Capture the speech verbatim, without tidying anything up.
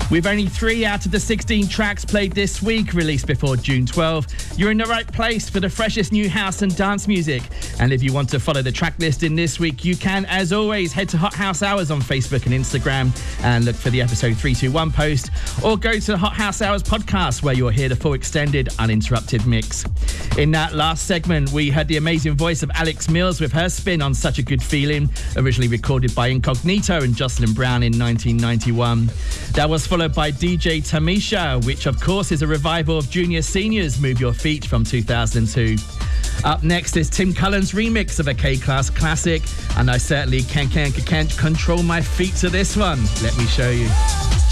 With only three out of the sixteen tracks played this week, released before June twelfth, you're in the right place for the freshest new house and dance music. And if you want to follow the track listing this week, you can, as always, head to Hot House Hours on Facebook and Instagram and look for the episode three two one post, or go to the Hot House Hours podcast where you'll hear the full extended, uninterrupted mix. In that last segment, we heard the amazing voice of Alex Mills with her spin on Such a Good Feeling, originally recorded by Incognito and Jocelyn Brown in nineteen ninety-one. That was followed by D J Tamisha, which of course is a revival of Junior Senior's Move Your Feet from two thousand two. Up next is Tim Cullen's remix of a K-Class classic, and I certainly can't, can't, can't control my feet to this one. Let me show you.